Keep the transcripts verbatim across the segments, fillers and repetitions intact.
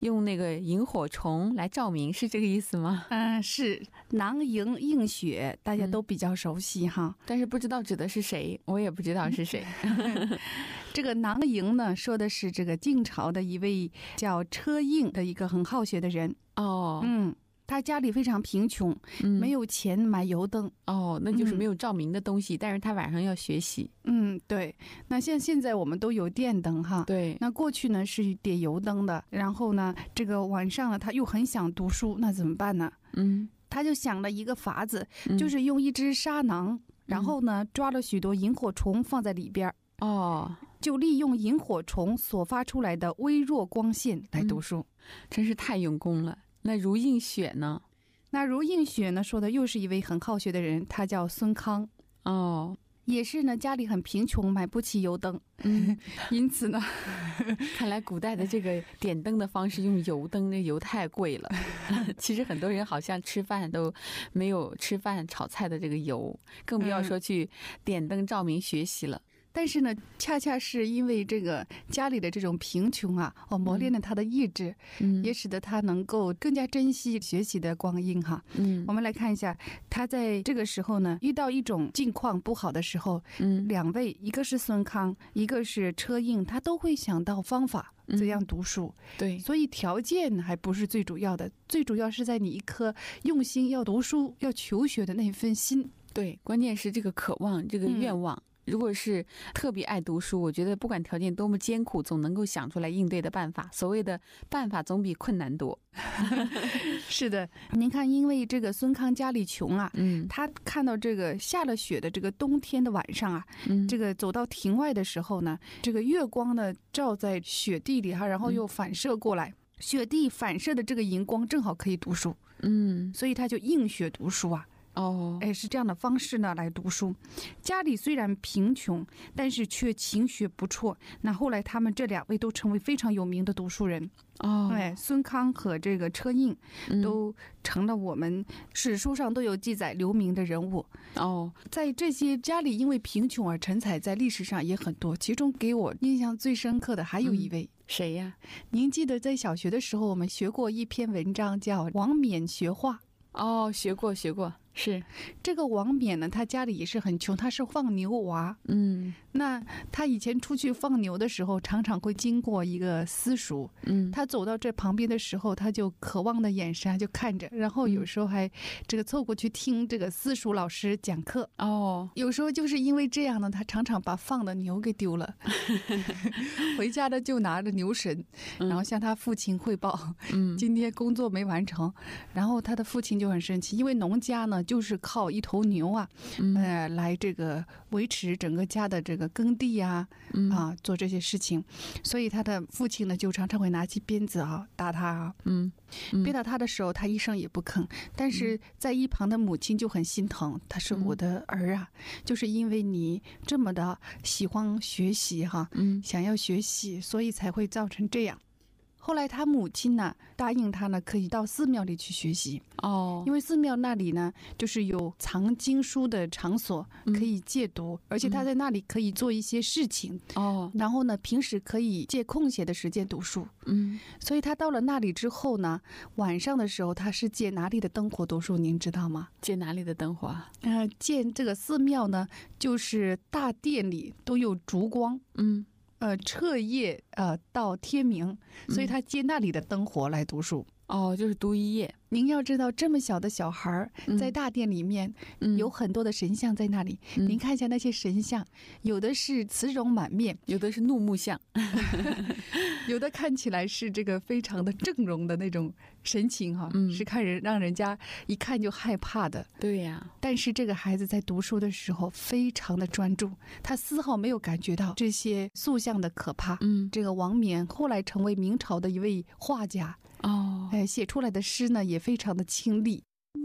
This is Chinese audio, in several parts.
用那个萤火虫来照明，是这个意思吗？ 嗯，是囊萤映雪，大家都比较熟悉哈， 但是不知道指的是谁，我也不知道是谁。 这个囊萤呢，说的是这个晋朝的一位叫车胤的一个很好学的人哦， 嗯。他家里非常贫穷， 嗯、 没有钱买油灯哦，那就是没有照明的东西、嗯、但是他晚上要学习。 嗯，对。那像现在我们都有电灯哈， 对。 那过去呢是点油灯的，然后呢这个晚上呢他又很想读书，那怎么办呢？ 嗯， 他就想了一个法子， 嗯、 就是用一只沙囊、嗯，然后呢抓了许多萤火虫放在里边。 哦， 就利用萤火虫所发出来的微弱光线来读书、 嗯、真是太用功了。那如映雪呢？ 那如映雪呢说的又是一位很好学的人，他叫孙康。 哦， 也是呢家里很贫穷，买不起油灯。 嗯， 因此呢看来古代的这个点灯的方式用油灯，那油太贵了。其实很多人好像吃饭都没有吃饭炒菜的这个油，更不要说去点灯照明学习了。 但是呢恰恰是因为这个家里的这种贫穷啊，哦，磨练了他的意志、嗯、也使得他能够更加珍惜学习的光阴哈。嗯，我们来看一下他在这个时候呢遇到一种境况不好的时候，嗯，两位一个是孙康一个是车胤，他都会想到方法怎样读书、嗯、对，所以条件还不是最主要的，最主要是在你一颗用心要读书要求学的那份心。 对，关键是这个渴望这个愿望、嗯，如果是特别爱读书，我觉得不管条件多么艰苦，总能够想出来应对的办法。所谓的办法总比困难多。 是的，您看，因为这个孙康家里穷啊， 嗯， 他看到这个下了雪的这个冬天的晚上啊，嗯，这个走到庭外的时候呢，这个月光呢照在雪地里哈，然后又反射过来、嗯，雪地反射的这个荧光正好可以读书，嗯，所以他就映雪读书啊。哦，哎，是这样的方式呢来读书。家里虽然贫穷，但是却勤学不辍。那后来他们这两位都成为非常有名的读书人。哦，哎，孙康和这个车胤都成了我们史书上都有记载留名的人物。哦，在这些家里因为贫穷而成才，在历史上也很多。其中给我印象最深刻的还有一位。 嗯，谁呀？ 您记得在小学的时候我们学过一篇文章叫《王冕学画》。 哦，学过学过。是这个王冕呢，他家里也是很穷，他是放牛娃。嗯，那他以前出去放牛的时候，常常会经过一个私塾。嗯，他走到这旁边的时候，他就渴望的眼神就看着，然后有时候还这个凑过去听这个私塾老师讲课。哦，有时候就是因为这样呢，他常常把放的牛给丢了，回家的就拿着牛绳，然后向他父亲汇报，嗯，今天工作没完成。然后他的父亲就很生气，因为农家呢就是靠一头牛啊，嗯、呃，来这个维持整个家的这个耕地啊，嗯、啊，做这些事情，所以他的父亲呢就常常会拿起鞭子啊打他啊，嗯，鞭打他的时候，他一声也不吭，但是在一旁的母亲就很心疼，他说我的儿啊，嗯、就是因为你这么的喜欢学习哈，嗯，想要学习，所以才会造成这样。后来他母亲呢答应他呢可以到寺庙里去学习哦，因为寺庙那里呢就是有藏经书的场所，可以戒读，嗯、而且他在那里可以做一些事情哦，然后呢平时可以借空闲的时间读书。嗯，所以他到了那里之后呢，晚上的时候他是借哪里的灯火读书，您知道吗？ 借哪里的灯火啊？ 呃，借这个寺庙呢，就是大殿里都有烛光。嗯。呃，彻夜呃到天明，所以他借那里的灯火来读书。 嗯、哦，就是读一夜。 您要知道，这么小的小孩在大殿里面，嗯、有很多的神像在那里。嗯、您看一下那些神像，有的是慈容满面， 有的是怒目相， 有的看起来是这个非常的正容的那种神情哈，嗯、是看人让人家一看就害怕的。 对呀， 但是这个孩子在读书的时候非常的专注，他丝毫没有感觉到这些塑像的可怕。嗯，这个王冕后来成为明朝的一位画家。哦，哎，写出来的诗呢也非常的清丽。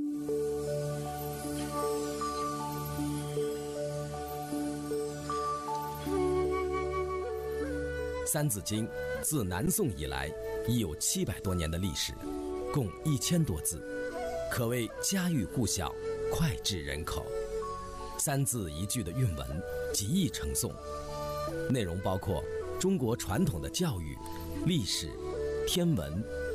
三字经自南宋以来已有七百多年的历史，共一千多字，可谓家喻户晓，脍炙人口。三字一句的韵文极易称颂，内容包括中国传统的教育、历史、 天文。